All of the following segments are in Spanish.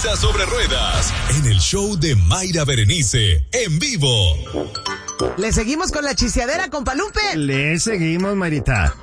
Risa sobre Ruedas, en el show de Mayra Berenice, en vivo. Le seguimos con la chisteadera, compa Lupe. Le seguimos, Mayrita.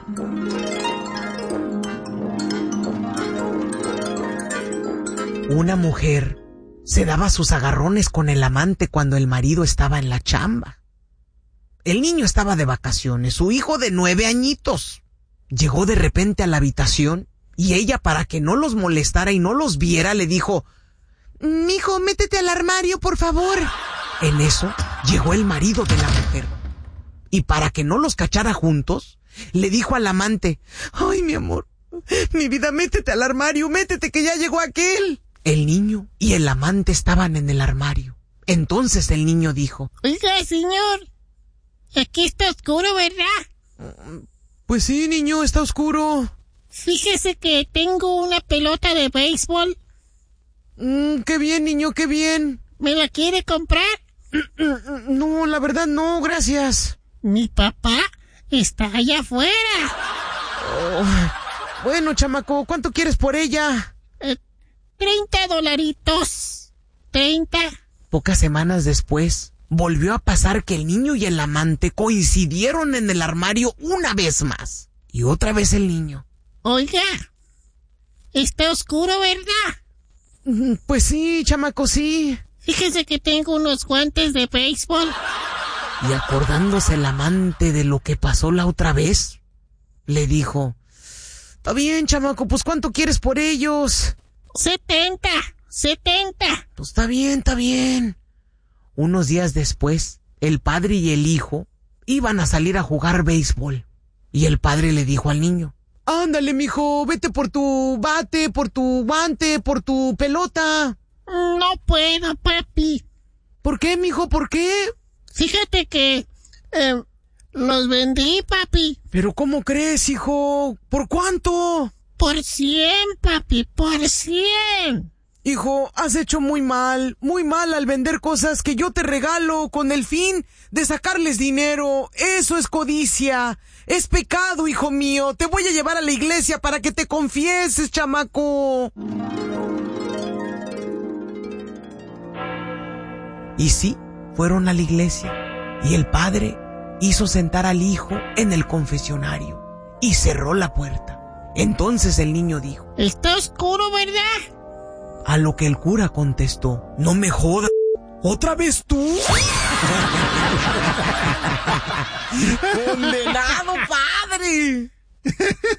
Una mujer se daba sus agarrones con el amante cuando el marido estaba en la chamba. El niño estaba de vacaciones, su hijo de 9 añitos. Llegó de repente a la habitación y ella, para que no los molestara y no los viera, le dijo: mijo, métete al armario, por favor. En eso llegó el marido de la mujer y, para que no los cachara juntos, le dijo al amante: ay, mi amor, mi vida, métete al armario, métete que ya llegó aquel. El niño y el amante estaban en el armario. Entonces el niño dijo: oiga, señor, aquí está oscuro, ¿verdad? Pues sí, niño, está oscuro. Fíjese que tengo una pelota de béisbol. Qué bien, niño, qué bien. ¿Me la quiere comprar? No, la verdad no, gracias. Mi papá está allá afuera. Bueno, chamaco, ¿cuánto quieres por ella? $30. 30. Pocas semanas después, volvió a pasar que el niño y el amante coincidieron en el armario una vez más. Y otra vez el niño: oiga, está oscuro, ¿verdad? Pues sí, chamaco, sí. Fíjese que tengo unos guantes de béisbol. Y acordándose el amante de lo que pasó la otra vez, le dijo: está bien, chamaco, pues ¿cuánto quieres por ellos? 70. Pues está bien, está bien. Unos días después, el padre y el hijo iban a salir a jugar béisbol. Y el padre le dijo al niño: ándale, mijo, vete por tu bate, por tu guante, por tu pelota. No puedo, papi. ¿Por qué, mijo? ¿Por qué? Fíjate que los vendí, papi. ¿Pero cómo crees, hijo? ¿Por cuánto? Por 100, papi, por 100. Hijo, has hecho muy mal al vender cosas que yo te regalo con el fin de sacarles dinero. Eso es codicia, es pecado, hijo mío. Te voy a llevar a la iglesia para que te confieses, chamaco. Y sí, fueron a la iglesia y el padre hizo sentar al hijo en el confesionario y cerró la puerta. Entonces el niño dijo: está oscuro, ¿verdad? A lo que el cura contestó: no me jodas, ¿otra vez tú? ¡Condenado, padre!